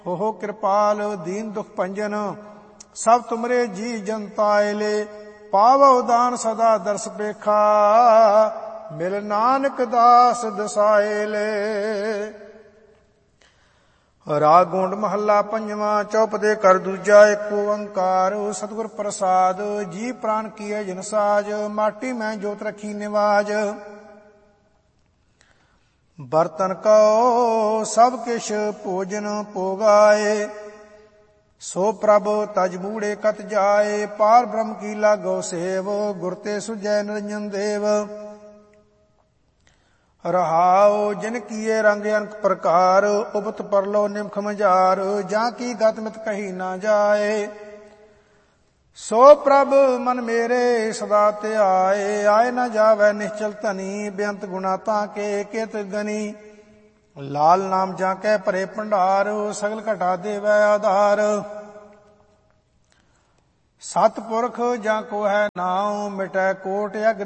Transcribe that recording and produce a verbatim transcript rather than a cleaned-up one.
हो कृपाल दीन दुख भंजन सब तुमरे जी जनताए ले पावो दान सदा दर्श पेखा मिल नानक दास दसाए ले। राग गोंड महला पंजवा चौपदे कर दूजा एक ओंकार सतगुर प्रसाद जी प्राण किए जिन साज माटी में जोत रखी निवाज। बर्तन को सब किश भोजन पोगाए सो प्रभ तज मूड़े कत जाए पार ब्रह्म की लागो सेव गुरते सुजय निरंजन देव। रहाओ जिन किए रंग अनक प्रकार उपत परलो निमख मजार जा की गतमित कही ना जाए सो प्रभ मन मेरे सदा ते आए आए न जावै निश्चल धनी बेअंत गुणा ताके कित गनी। लाल नाम जाके भरे भंडार सगल घटा देवै आधार। सतपुरख जा को है नाम मिटै कोट अग